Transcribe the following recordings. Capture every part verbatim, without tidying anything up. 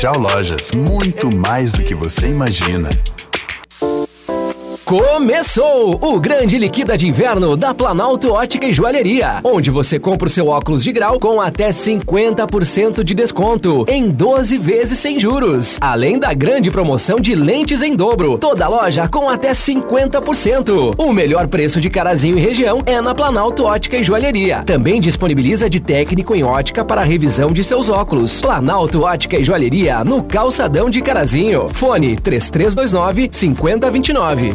Tchau Lojas, muito mais do que você imagina. Começou o grande liquida de inverno da Planalto Ótica e Joalheria, onde você compra o seu óculos de grau com até cinquenta por cento de desconto em doze vezes sem juros. Além da grande promoção de lentes em dobro, toda loja com até cinquenta por cento. O melhor preço de Carazinho e região é na Planalto Ótica e Joalheria. Também disponibiliza de técnico em ótica para a revisão de seus óculos. Planalto Ótica e Joalheria no calçadão de Carazinho. Fone três três dois nove, cinco zero dois nove.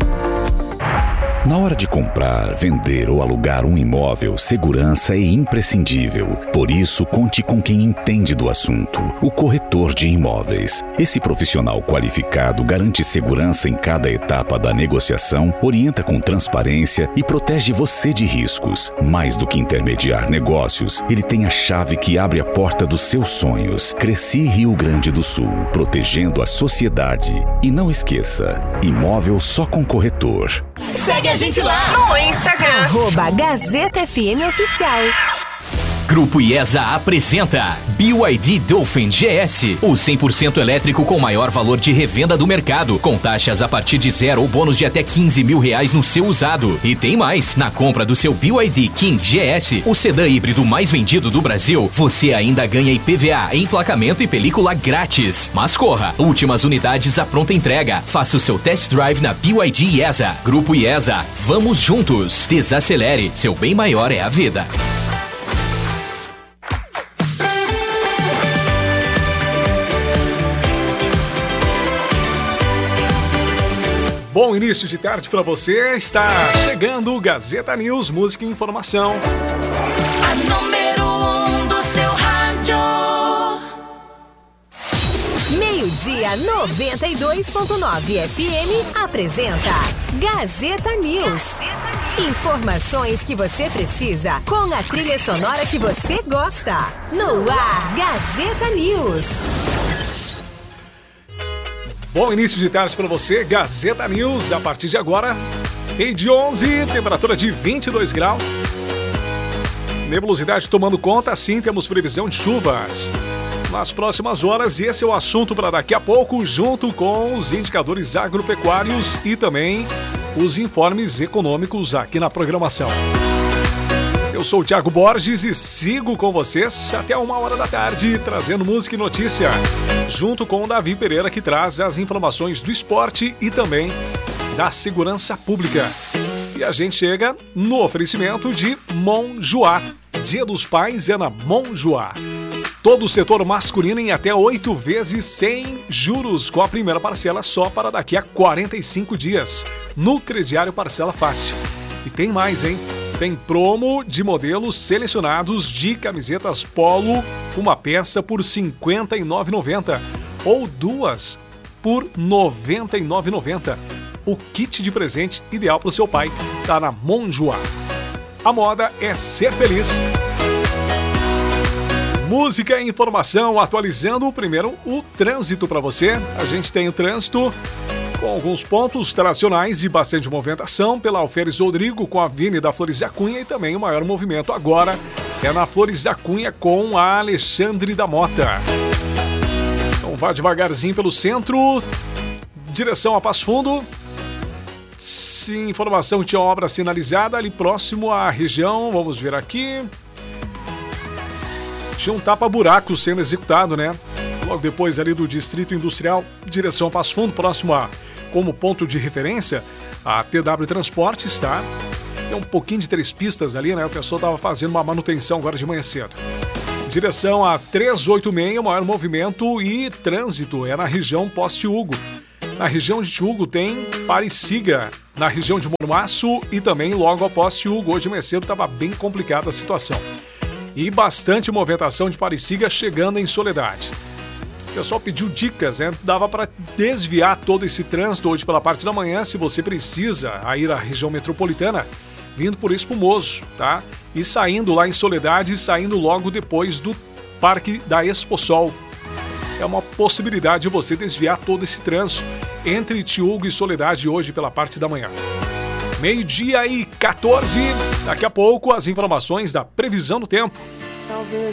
Na hora de comprar, vender ou alugar um imóvel, segurança é imprescindível. Por isso, conte com quem entende do assunto, o corretor de imóveis. Esse profissional qualificado garante segurança em cada etapa da negociação, orienta com transparência e protege você de riscos. Mais do que intermediar negócios, ele tem a chave que abre a porta dos seus sonhos. Cresci Rio Grande do Sul, protegendo a sociedade. E não esqueça, imóvel só com corretor. Segue a gente lá no Instagram. Arroba Gazeta F M Oficial. Grupo IESA apresenta B Y D Dolphin G S, o cem por cento elétrico com maior valor de revenda do mercado, com taxas a partir de zero ou bônus de até quinze mil reais no seu usado. E tem mais, na compra do seu B Y D King G S, o sedã híbrido mais vendido do Brasil, você ainda ganha I P V A, emplacamento e película grátis. Mas corra, últimas unidades à pronta entrega. Faça o seu test drive na B Y D IESA. Grupo IESA, vamos juntos. Desacelere, seu bem maior é a vida. Bom início de tarde para você. Está chegando o Gazeta News, música e informação. A número um do seu rádio. Meio-dia noventa e dois ponto nove F M apresenta Gazeta News. Informações que você precisa com a trilha sonora que você gosta. No ar, Gazeta News. Bom início de tarde para você, Gazeta News, a partir de agora, meio de onze, temperatura de vinte e dois graus. Nebulosidade tomando conta, sim, temos previsão de chuvas nas próximas horas e esse é o assunto para daqui a pouco, junto com os indicadores agropecuários e também os informes econômicos aqui na programação. Eu sou o Thiago Borges e sigo com vocês até uma hora da tarde, trazendo música e notícia, junto com o Davi Pereira, que traz as informações do esporte e também da segurança pública. E a gente chega no oferecimento de Monjoá. Dia dos Pais é na Monjoá. Todo o setor masculino em até oito vezes sem juros, com a primeira parcela só para daqui a quarenta e cinco dias. No crediário Parcela Fácil. E tem mais, hein? Tem promo de modelos selecionados de camisetas polo, uma peça por cinquenta e nove reais e noventa centavos ou duas por noventa e nove reais e noventa centavos. O kit de presente ideal para o seu pai tá na Monjoá. A moda é ser feliz. Música e informação, atualizando primeiro o trânsito para você. A gente tem o trânsito com alguns pontos tradicionais e bastante movimentação pela Alferes Rodrigo com a Avenida Flores da Cunha e também o maior movimento agora é na Flores da Cunha com a Alexandre da Mota. Então vá devagarzinho pelo centro, direção a Passo Fundo. Sim, informação que tinha obra sinalizada ali próximo à região, vamos ver aqui. Tinha um tapa-buraco sendo executado, né? Logo depois ali do Distrito Industrial, direção a Passo Fundo, próximo a, como ponto de referência, a T W Transportes, tá? Tem um pouquinho de três pistas ali, né? O pessoal estava fazendo uma manutenção agora de manhã cedo. Direção a trezentos e oitenta e seis, o maior movimento e trânsito é na região Poste Hugo. Na região de Tiúgo tem Pare e Siga, na região de Mormaço e também logo após Tiúgo. Hoje de manhã cedo estava bem complicada a situação. E bastante movimentação de Pare e Siga chegando em Soledade. O pessoal pediu dicas, né? Dava para desviar todo esse trânsito hoje pela parte da manhã, se você precisa ir à região metropolitana, vindo por Espumoso, tá? E saindo lá em Soledade, saindo logo depois do Parque da Exposol. É uma possibilidade de você desviar todo esse trânsito entre Tiúgo e Soledade hoje pela parte da manhã. Meio-dia e quatorze, daqui a pouco as informações da previsão do tempo.